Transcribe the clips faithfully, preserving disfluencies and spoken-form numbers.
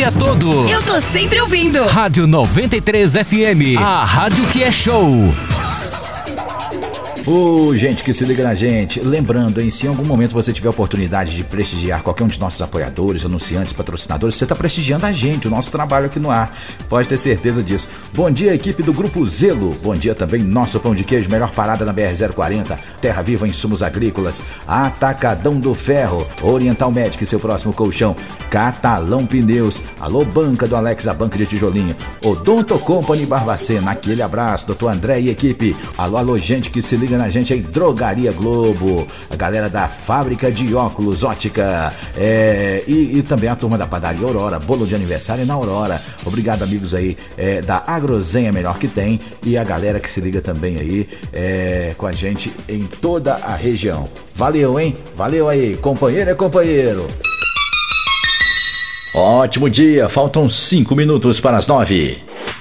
dia todo. Eu tô sempre ouvindo. Rádio noventa e três F M, a rádio que é show. Ô, oh, gente que se liga na gente, lembrando, hein, se em algum momento você tiver a oportunidade de prestigiar qualquer um de nossos apoiadores, anunciantes, patrocinadores, você está prestigiando a gente, o nosso trabalho aqui no ar, pode ter certeza disso. Bom dia, equipe do Grupo Zelo, bom dia também, nosso pão de queijo, melhor parada na B R zero quarenta, Terra Viva Insumos Agrícolas, Atacadão do Ferro, Oriental Medic, seu próximo colchão, Catalão Pneus, alô banca do Alex, a banca de tijolinho, Odonto Company Barbacena, aquele abraço, doutor André e equipe, alô, alô, gente que se liga na gente aí, Drogaria Globo, a galera da fábrica de óculos ótica, é, e, e também a turma da padaria Aurora, bolo de aniversário na Aurora. Obrigado, amigos aí é, da Agrozenha Melhor que Tem, e a galera que se liga também aí é, com a gente em toda a região. Valeu, hein? Valeu aí, companheiro é companheiro. Ótimo dia, faltam cinco minutos para as nove.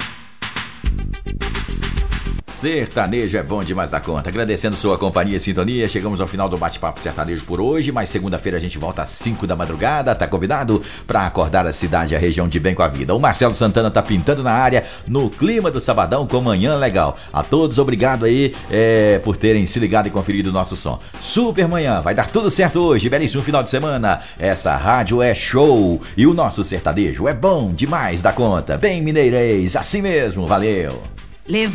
Sertanejo é bom demais da conta. Agradecendo sua companhia e sintonia, chegamos ao final do bate-papo sertanejo por hoje, mas segunda-feira a gente volta às cinco da madrugada, tá convidado para acordar a cidade e a região de bem com a vida. O Marcelo Santana tá pintando na área, no clima do sabadão com manhã legal. A todos, obrigado aí é, por terem se ligado e conferido o nosso som. Super manhã, vai dar tudo certo hoje, belíssimo final de semana. Essa rádio é show e o nosso sertanejo é bom demais da conta. Bem mineirês, assim mesmo, valeu. Leva